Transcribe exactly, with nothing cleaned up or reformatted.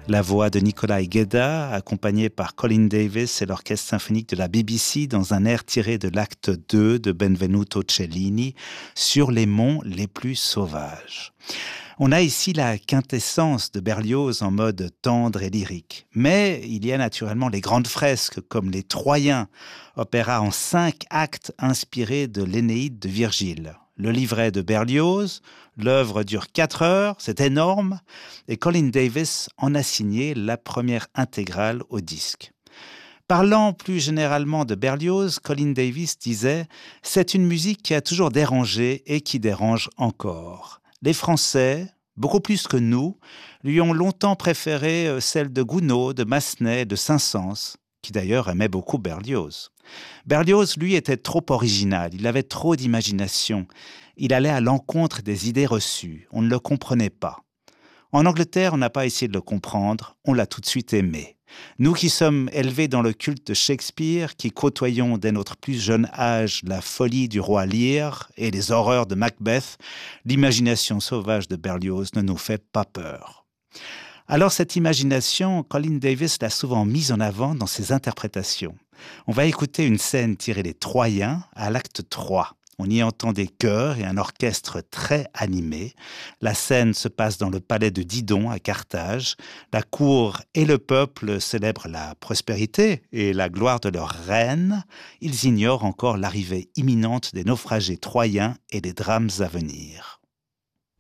La voix de Nikolai Gedda, accompagné par Colin Davis et l'orchestre symphonique de la B B C dans un air tiré de l'acte deux de Benvenuto Cellini, sur les monts les plus sauvages. On a ici la quintessence de Berlioz en mode tendre et lyrique. Mais il y a naturellement les grandes fresques comme les Troyens, opéra en cinq actes inspiré de l'Énéide de Virgile. Le livret de Berlioz, l'œuvre dure quatre heures, c'est énorme, et Colin Davis en a signé la première intégrale au disque. Parlant plus généralement de Berlioz, Colin Davis disait « C'est une musique qui a toujours dérangé et qui dérange encore. Les Français, beaucoup plus que nous, lui ont longtemps préféré celle de Gounod, de Massenet, de Saint-Saëns, qui d'ailleurs aimait beaucoup Berlioz. Berlioz, lui, était trop original, il avait trop d'imagination. Il allait à l'encontre des idées reçues, on ne le comprenait pas. En Angleterre, on n'a pas essayé de le comprendre, on l'a tout de suite aimé. Nous qui sommes élevés dans le culte de Shakespeare, qui côtoyons dès notre plus jeune âge la folie du roi Lear et les horreurs de Macbeth, l'imagination sauvage de Berlioz ne nous fait pas peur. Alors cette imagination, Colin Davis l'a souvent mise en avant dans ses interprétations. On va écouter une scène tirée des Troyens à l'acte trois. On y entend des chœurs et un orchestre très animé. La scène se passe dans le palais de Didon à Carthage. La cour et le peuple célèbrent la prospérité et la gloire de leur reine. Ils ignorent encore l'arrivée imminente des naufragés troyens et des drames à venir.